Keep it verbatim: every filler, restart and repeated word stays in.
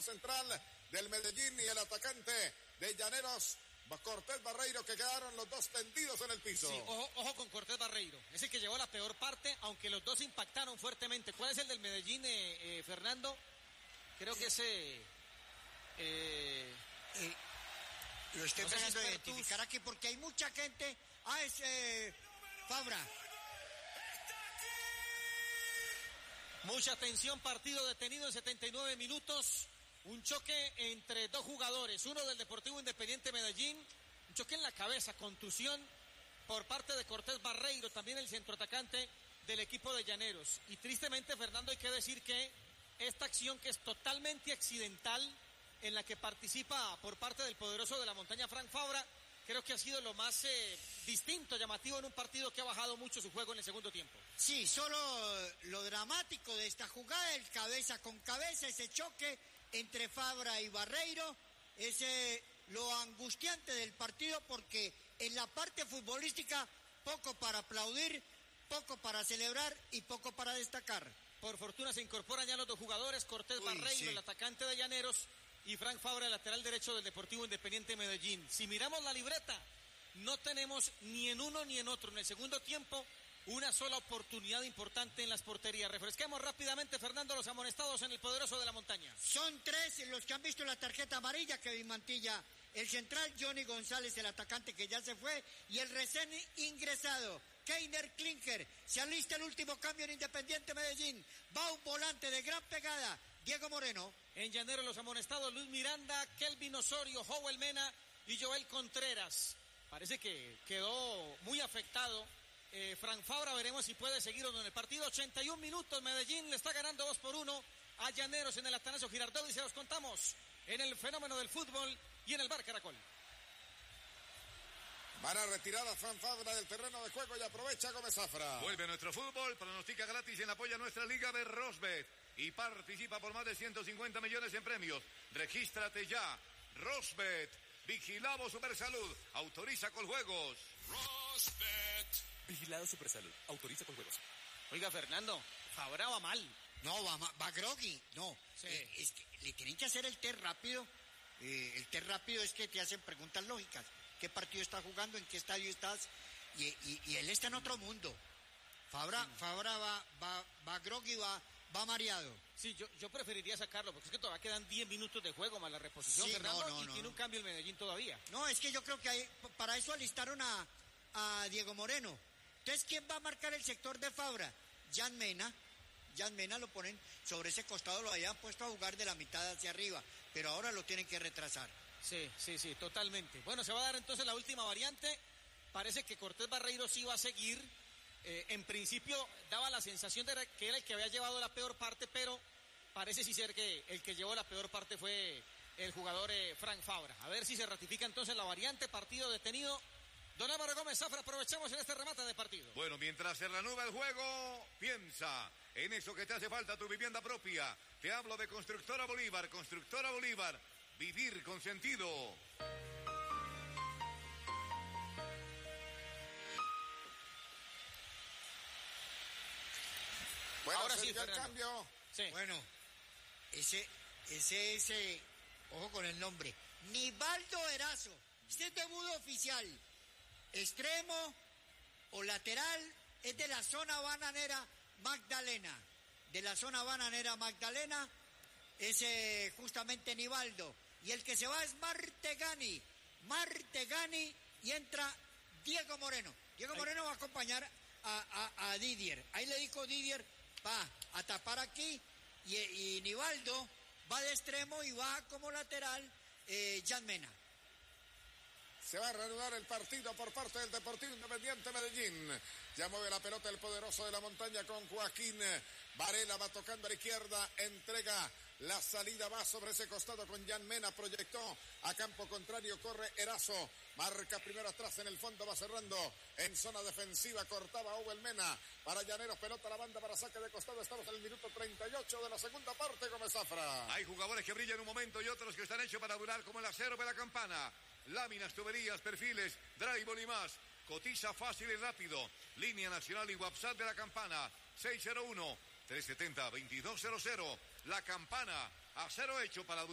central del Medellín y el atacante de Llaneros, Cortés Barreiro, que quedaron los dos tendidos en el piso. Sí, ojo, ojo con Cortés Barreiro, es el que llevó la peor parte, aunque los dos impactaron fuertemente. ¿Cuál es el del Medellín, eh, eh, Fernando? Creo que ese... Eh, eh, lo estoy no tratando de identificar aquí porque hay mucha gente. Ah, es eh, Fabra. Mucha tensión, partido detenido en setenta y nueve minutos. Un choque entre dos jugadores, uno del Deportivo Independiente Medellín, un choque en la cabeza, contusión por parte de Cortés Barreiro, también el centroatacante del equipo de Llaneros. Y tristemente, Fernando, hay que decir que esta acción, que es totalmente accidental, en la que participa por parte del poderoso de la montaña Frank Fabra, creo que ha sido lo más eh, distinto, llamativo en un partido que ha bajado mucho su juego en el segundo tiempo. Sí, solo lo dramático de esta jugada, el cabeza con cabeza, ese choque entre Fabra y Barreiro, es eh, lo angustiante del partido, porque en la parte futbolística poco para aplaudir, poco para celebrar y poco para destacar. Por fortuna se incorporan ya los dos jugadores, Cortés Uy, Barreiro, sí. el atacante de Llaneros, y Frank Fabra, el lateral derecho del Deportivo Independiente Medellín. Si miramos la libreta, no tenemos ni en uno ni en otro en el segundo tiempo una sola oportunidad importante en las porterías. Refresquemos rápidamente, Fernando, los amonestados en el poderoso de la montaña. Son tres los que han visto la tarjeta amarilla: Kevin Mantilla, el central; Johnny González, el atacante que ya se fue; y el recién ingresado, Keiner Klinker. Se alista el último cambio en Independiente Medellín. Va un volante de gran pegada, Diego Moreno. En Llaneros los amonestados: Luis Miranda, Kelvin Osorio, Joel Mena y Joel Contreras. Parece que quedó muy afectado eh, Frank Fabra. Veremos si puede seguir o no en el partido. ochenta y un minutos, Medellín le está ganando dos por uno a Llaneros en el Atanasio Girardot, y se los contamos en el fenómeno del fútbol y en el Bar Caracol. Van a retirar a Frank Fabra del terreno de juego y aprovecha Gómez Zafra. Vuelve nuestro fútbol, pronostica gratis en apoyo a nuestra liga de Rosbet y participa por más de ciento cincuenta millones en premios. Regístrate ya. Rosbet, vigilado Supersalud, autoriza con juegos. Rosbet, vigilado Supersalud, autoriza con juegos. Oiga, Fernando, Fabra va mal. No, va, va groggy, no. Sí. Eh, es que le tienen que hacer el test rápido. Eh, el test rápido es que te hacen preguntas lógicas. ¿Qué partido estás jugando? ¿En qué estadio estás? Y, y, y él está en otro mundo. Fabra, sí. Fabra va, va, va groggy, va, va mareado. Sí, yo, yo preferiría sacarlo, porque es que todavía quedan diez minutos de juego más la reposición, sí, Fernando, no, no, y no, tiene no. un cambio el Medellín todavía. No, es que yo creo que hay, para eso alistaron a, a Diego Moreno. Entonces, ¿quién va a marcar el sector de Fabra? Jan Mena. Jan Mena lo ponen sobre ese costado, lo habían puesto a jugar de la mitad hacia arriba, pero ahora lo tienen que retrasar. Sí, sí, sí, totalmente. Bueno, se va a dar entonces la última variante. Parece que Cortés Barreiro sí va a seguir. Eh, en principio daba la sensación de que era el que había llevado la peor parte, pero parece sí ser que el que llevó la peor parte fue el jugador eh, Frank Fabra. A ver si se ratifica entonces la variante, partido detenido. Don Álvaro Gómez Zafra, aprovechamos en este remate de partido. Bueno, mientras se reanuda el juego, piensa en eso que te hace falta, tu vivienda propia. Te hablo de Constructora Bolívar, Constructora Bolívar, vivir con sentido. Bueno, ahora sí, el cambio. Sí. Bueno, ese, ese, ese, ojo con el nombre, Nivaldo Erazo. Este es debut oficial. Extremo o lateral, es de la zona bananera Magdalena. De la zona bananera Magdalena es eh, justamente Nivaldo. Y el que se va es Martegani. Martegani y entra Diego Moreno. Diego Ay. Moreno va a acompañar a, a, a Didier. Ahí le dijo Didier, va a tapar aquí. Y, y Nivaldo va de extremo y va como lateral eh, Jan Mena. Se va a reanudar el partido por parte del Deportivo Independiente Medellín. Ya mueve la pelota el poderoso de la montaña con Joaquín Varela. Va tocando a la izquierda. Entrega la salida. Va sobre ese costado con Jan Mena. Proyectó a campo contrario. Corre Erazo. Marca primero atrás en el fondo. Va cerrando en zona defensiva. Cortaba Owen Mena. Para Llaneros. Pelota a la banda para saque de costado. Estamos en el minuto treinta y ocho de la segunda parte. Gómez Zafra. Hay jugadores que brillan un momento y otros que están hechos para durar, como el acero de la campana. Láminas, tuberías, perfiles, drywall y más. Cotiza fácil y rápido. Línea nacional y WhatsApp de la campana. seis cero uno, tres siete cero, dos dos cero cero. La campana. Acero hecho para durar.